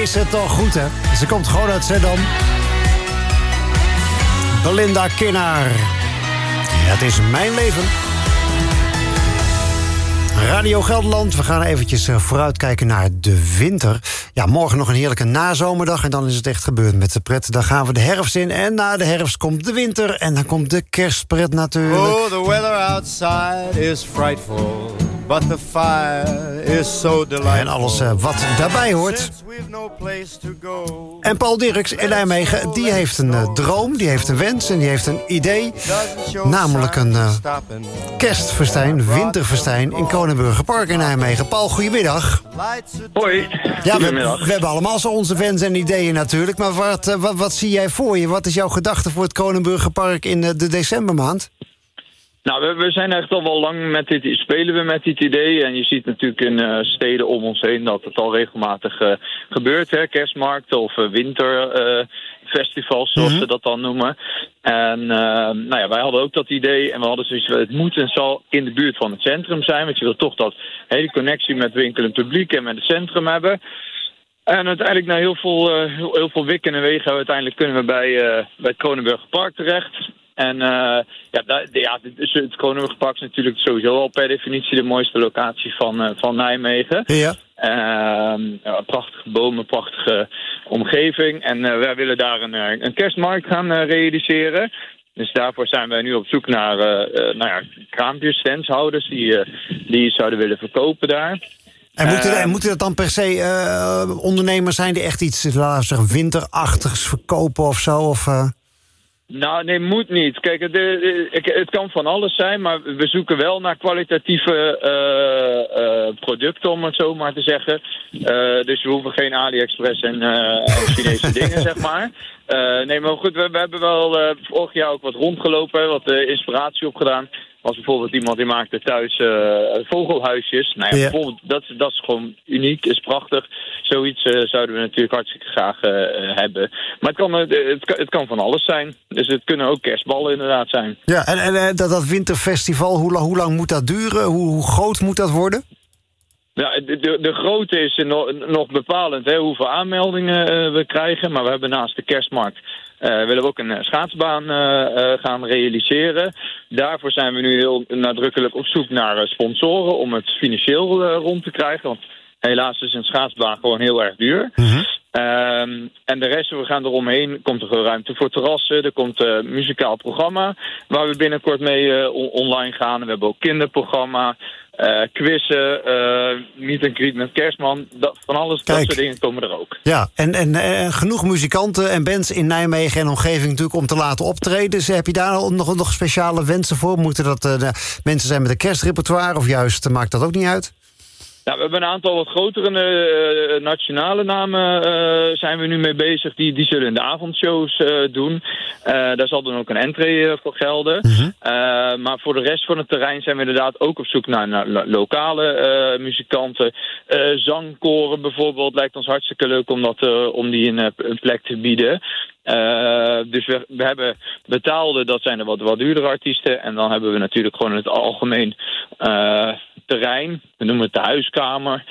is het toch goed, hè? Ze komt gewoon uit Zeddam. Belinda Kinnaar. Het is mijn leven. Radio Gelderland, we gaan eventjes vooruitkijken naar de winter. Ja, morgen nog een heerlijke nazomerdag en dan is het echt gebeurd met de pret. Dan gaan we de herfst in en na de herfst komt de winter... en dan komt de kerstpret natuurlijk. Oh, the weather outside is frightful, but the fire is so delightful. En alles wat daarbij hoort. En Paul Dirks in Nijmegen, die heeft een droom, die heeft een wens en die heeft een idee. Namelijk een kerstfestijn, winterfestijn in Kronenburgerpark in Nijmegen. Paul, goedemiddag. Hoi. Ja, we hebben allemaal zo onze wens en ideeën natuurlijk. Maar wat zie jij voor je? Wat is jouw gedachte voor het Kronenburgerpark in de decembermaand? Nou, we zijn echt al wel lang spelen we met dit idee. En je ziet natuurlijk in steden om ons heen dat het al regelmatig gebeurt. Hè? Kerstmarkten of winterfestivals, zoals ze dat dan noemen. En wij hadden ook dat idee. En we hadden zoiets van, het moet en zal in de buurt van het centrum zijn. Want je wil toch dat hele connectie met winkelend publiek en met het centrum hebben. En uiteindelijk na heel veel wikken en wegen uiteindelijk kunnen we bij het Kronenburgerpark terecht. En het Kronenburgerpark is natuurlijk sowieso al per definitie de mooiste locatie van Nijmegen. Ja. Prachtige bomen, prachtige omgeving. En wij willen daar een kerstmarkt gaan realiseren. Dus daarvoor zijn wij nu op zoek naar kraampjes, standshouders die zouden willen verkopen daar. En moeten dat dan per se ondernemers zijn die echt iets, laten we zeggen, winterachtigs verkopen of zo? Of, Nou, nee, moet niet. Kijk, het kan van alles zijn, maar we zoeken wel naar kwalitatieve producten, om het zo maar te zeggen. Dus we hoeven geen AliExpress en Chinese dingen, zeg maar. Nee, maar goed, we hebben wel vorig jaar ook wat rondgelopen, wat inspiratie opgedaan. Als bijvoorbeeld iemand die maakte thuis vogelhuisjes. Nou ja, bijvoorbeeld, dat is gewoon uniek, is prachtig. Zoiets zouden we natuurlijk hartstikke graag hebben. Maar het kan van alles zijn. Dus het kunnen ook kerstballen inderdaad zijn. Ja, en dat winterfestival, hoe lang moet dat duren? Hoe groot moet dat worden? Ja, de grootte is nog bepalend, hè, hoeveel aanmeldingen we krijgen. Maar we hebben naast de kerstmarkt willen we ook een schaatsbaan gaan realiseren. Daarvoor zijn we nu heel nadrukkelijk op zoek naar sponsoren om het financieel rond te krijgen. Want helaas is een schaatsbaan gewoon heel erg duur. Mm-hmm. En de rest, we gaan eromheen, komt er ruimte voor terrassen. Er komt een muzikaal programma waar we binnenkort mee online gaan. We hebben ook kinderprogramma, quizzen, meet and greet met Kerstman. Van alles, dat soort dingen komen er ook. Ja, en genoeg muzikanten en bands in Nijmegen en omgeving natuurlijk om te laten optreden. Dus heb je daar nog speciale wensen voor? Moeten dat mensen zijn met een kerstrepertoire of juist maakt dat ook niet uit? Nou, we hebben een aantal wat grotere nationale namen zijn we nu mee bezig. Die zullen in de avondshows doen. Daar zal dan ook een entree voor gelden. Mm-hmm. Maar voor de rest van het terrein zijn we inderdaad ook op zoek naar lokale muzikanten. Zangkoren bijvoorbeeld lijkt ons hartstikke leuk om die een plek te bieden. Dus we hebben betaalde, dat zijn de wat duurdere artiesten. En dan hebben we natuurlijk gewoon het algemeen terrein. We noemen het de huiskamer.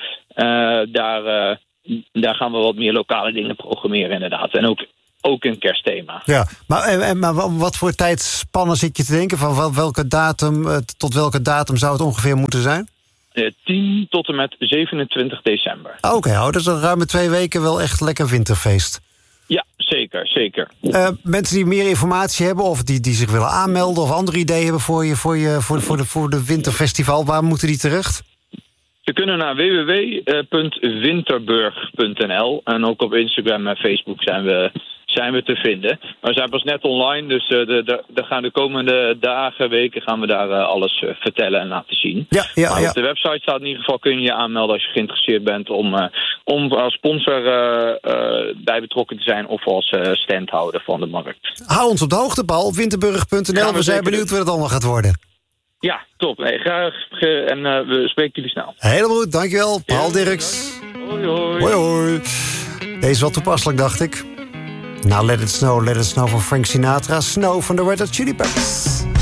Daar gaan we wat meer lokale dingen programmeren inderdaad. En ook een kerstthema. Ja, maar wat voor tijdspannen zit je te denken? Van welke datum tot welke datum zou het ongeveer moeten zijn? 10 tot en met 27 december. Oké, dat is een ruime 2 weken wel echt lekker winterfeest. Ja, zeker. Mensen die meer informatie hebben of die zich willen aanmelden of andere ideeën hebben voor de winterfestival, waar moeten die terecht? Ze kunnen naar www.winterburg.nl en ook op Instagram en Facebook zijn we te vinden. Maar we zijn pas net online, dus de komende dagen, weken gaan we daar alles vertellen en laten zien. Ja. Op de website staat in ieder geval, kun je je aanmelden als je geïnteresseerd bent om als sponsor bij betrokken te zijn of als standhouder van de markt. Hou ons op de hoogte, Paul, op winterburg.nl. We zijn benieuwd wat het allemaal gaat worden. Ja, top. Nee, graag. En we spreken jullie snel. Helemaal goed, dankjewel. Paul Dirks. Hoi. Deze is wel toepasselijk, dacht ik. Nou, Let It Snow van Frank Sinatra. Snow van de Red Hot Chili Peppers.